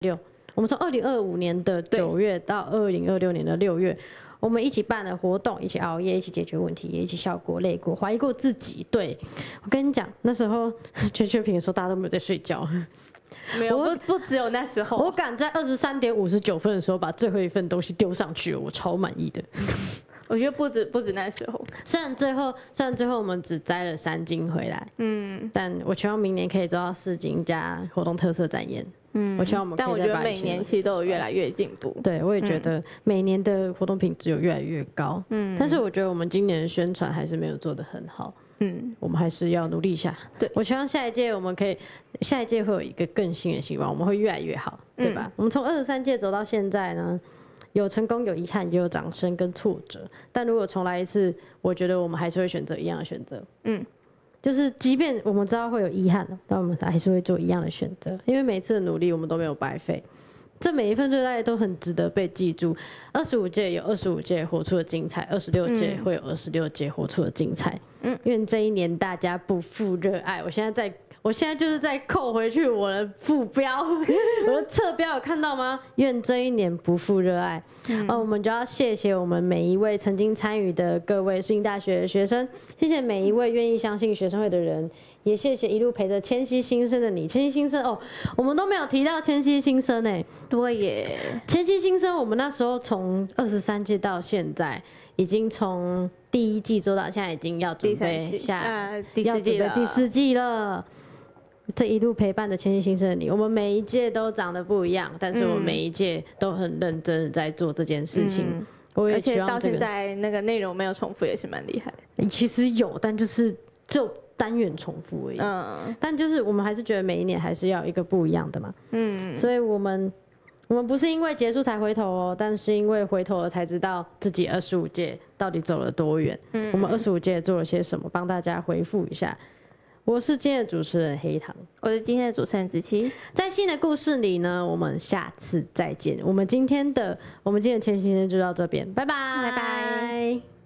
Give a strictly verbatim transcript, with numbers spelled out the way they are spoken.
六，我们从二零二五年的九月到二零二六年的六月，我们一起办了活动，一起熬夜，一起解决问题，也一起笑过、累过、怀疑过自己。对，我跟你讲，那时候缺缺品的时候，大家都没有在睡觉。 没有，不不只有那时候， 我敢在二十三点五十九分的时候把最后一份东西丢上去了，我超满意的。 我觉得不止不止那时候， 虽然最后虽然最后我们只摘了三斤回来，嗯，但我希望明年可以做到四斤加活动特色展演。嗯，我希望我们可以再把以前的。 但我觉得每年其实都有越来越进步。 对，我也觉得每年的活动品质有越来越高。嗯，但是我觉得我们今年的宣传还是没有做得很好。嗯，我们还是要努力一下。 对， 我希望下一届我们可以，下一届会有一个更新的希望，我们会越来越好，对吧？嗯、我们从二十三届走到现在呢，有成功，有遗憾，也有掌声跟挫折。但如果重来一次，我觉得我们还是会选择一样的选择。嗯，就是即便我们知道会有遗憾，但我们还是会做一样的选择，因为每次的努力我们都没有白费。这每一份最大都很值得被记住。二十五届有二十五届活出的精彩，二十六届会有二十六届活出的精彩。嗯，愿这一年大家不负热爱。我现在在，我现在就是在扣回去我的副标，我的侧标有看到吗？愿这一年不负热爱。嗯，哦，我们就要谢谢我们每一位曾经参与的各位世新大学的学生，谢谢每一位愿意相信学生会的人。也谢谢一路陪着千禧新生的你，千禧新生哦，我们都没有提到千禧新生哎， 对耶， 千禧新生，我们那时候从二十三届到现在，已经从第一季做到现在，已经要准备下、 呃、第四季了， 第四季了。这一路陪伴着千禧新生的你，我们每一届都长得不一样，但是我们每一届都很认真的在做这件事情。嗯、我也希望、这个、 而且到现在那个内容没有重复，也是蛮厉害的。其实有，但就是就。单元重复而已，嗯，但就是我们还是觉得每一年还是要有一个不一样的嘛，嗯，所以我们我们不是因为结束才回头哦，但是因为回头了才知道自己二十五届到底走了多远，嗯，我们二十五届做了些什么，帮大家回复一下。我是今天的主持人黑糖， 我是今天的主持人子琪， 在新的故事里呢，我们下次再见。我们今天的我们今天的前行就到这边，拜拜， 拜拜。